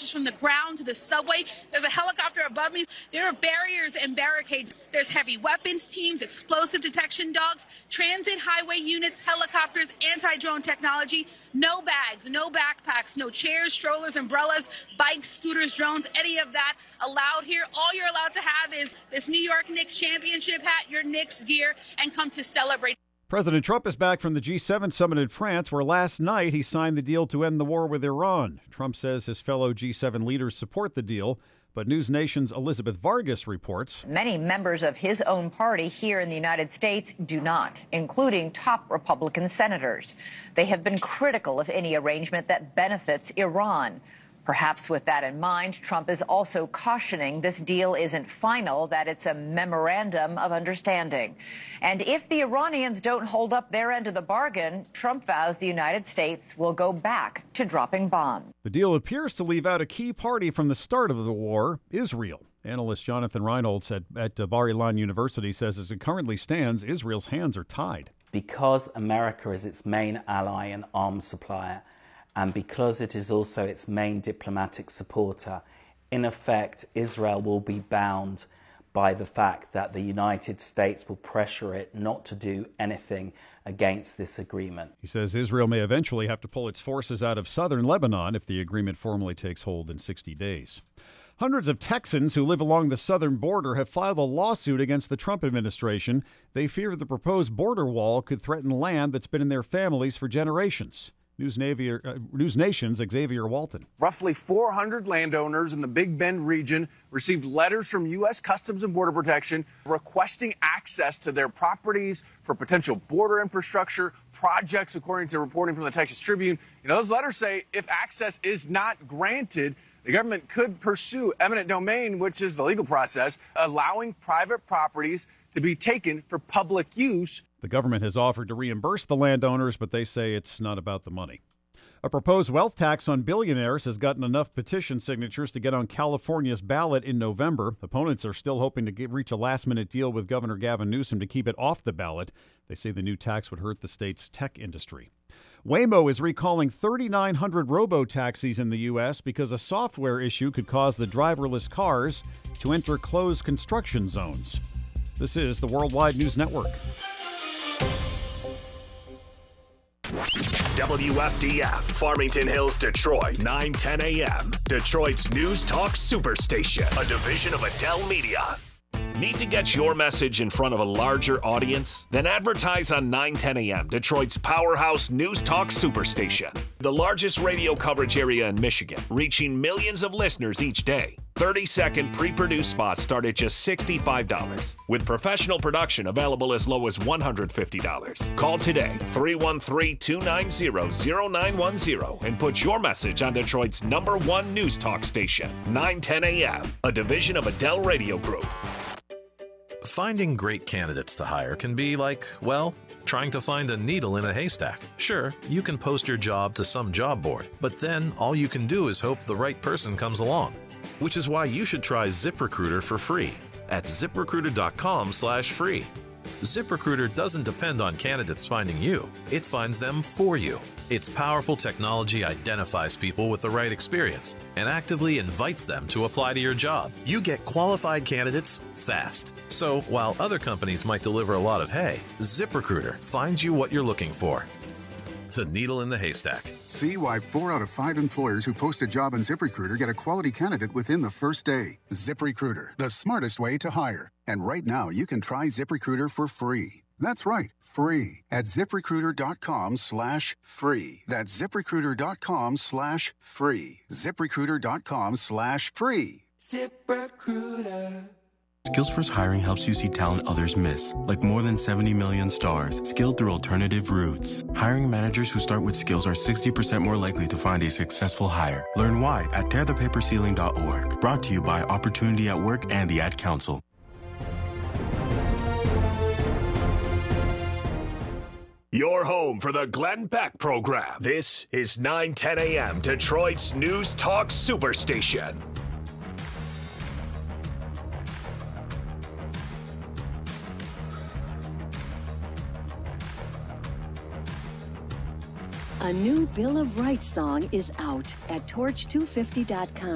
stretches from the ground to the subway. There's a helicopter above me. There are barriers and barricades. There's heavy weapons teams, explosive detection dogs, transit highway units, helicopters, anti-drone technology. No bags, no backpacks, no chairs, strollers, umbrellas, bikes, scooters, drones, any of that allowed here. All you're allowed to have is this New York Knicks championship hat, your Knicks gear, and come to celebrate. President Trump is back from the G7 summit in France, where last night he signed the deal to end the war with Iran. Trump says his fellow G7 leaders support the deal, but News Nation's Elizabeth Vargas reports many members of his own party here in the United States do not, including top Republican senators. They have been critical of any arrangement that benefits Iran. Perhaps with that in mind, Trump is also cautioning this deal isn't final, that it's a memorandum of understanding. And if the Iranians don't hold up their end of the bargain, Trump vows the United States will go back to dropping bombs. The deal appears to leave out a key party from the start of the war, Israel. Analyst Jonathan Reinholz at Bar-Ilan University says as it currently stands, Israel's hands are tied. Because America is its main ally and arms supplier, and because it is also its main diplomatic supporter, in effect, Israel will be bound by the fact that the United States will pressure it not to do anything against this agreement. He says Israel may eventually have to pull its forces out of southern Lebanon if the agreement formally takes hold in 60 days. Hundreds of Texans who live along the southern border have filed a lawsuit against the Trump administration. They fear the proposed border wall could threaten land that's been in their families for generations. News Nation's Xavier Walton. Roughly 400 landowners in the Big Bend region received letters from U.S. Customs and Border Protection requesting access to their properties for potential border infrastructure projects, according to reporting from the Texas Tribune. Those letters say if access is not granted, the government could pursue eminent domain, which is the legal process, allowing private properties to be taken for public use. The government has offered to reimburse the landowners, but they say it's not about the money. A proposed wealth tax on billionaires has gotten enough petition signatures to get on California's ballot in November. Opponents are still hoping to reach a last-minute deal with Governor Gavin Newsom to keep it off the ballot. They say the new tax would hurt the state's tech industry. Waymo is recalling 3,900 robo-taxis in the U.S. because a software issue could cause the driverless cars to enter closed construction zones. This is the Worldwide News Network. WFDF, Farmington Hills, Detroit, 9:10 a.m. Detroit's News Talk Superstation, a division of Adele Media. Need to get your message in front of a larger audience? Then advertise on 9:10 a.m., Detroit's powerhouse News Talk Superstation. The largest radio coverage area in Michigan, reaching millions of listeners each day. 30-second pre-produced spots start at just $65, with professional production available as low as $150. Call today, 313-290-0910, and put your message on Detroit's #1 News Talk station, 9:10 a.m., a division of Adele Radio Group. Finding great candidates to hire can be like, well, trying to find a needle in a haystack. Sure, you can post your job to some job board, but then all you can do is hope the right person comes along. Which is why you should try ZipRecruiter for free at ZipRecruiter.com/free. ZipRecruiter doesn't depend on candidates finding you. It finds them for you. Its powerful technology identifies people with the right experience and actively invites them to apply to your job. You get qualified candidates fast. So while other companies might deliver a lot of hay, ZipRecruiter finds you what you're looking for. The needle in the haystack. See why 4 out of 5 employers who post a job on ZipRecruiter get a quality candidate within the first day. ZipRecruiter, the smartest way to hire. And right now, you can try ZipRecruiter for free. That's right, free at ZipRecruiter.com/free. That's ZipRecruiter.com/free. ZipRecruiter.com/free. ZipRecruiter. Skills-First Hiring helps you see talent others miss, like more than 70 million stars, skilled through alternative routes. Hiring managers who start with skills are 60% more likely to find a successful hire. Learn why at tearthepaperceiling.org. Brought to you by Opportunity at Work and the Ad Council. Your home for the Glenn Beck program. This is 9:10 a.m. Detroit's News Talk Superstation. A new Bill of Rights song is out at torch250.com.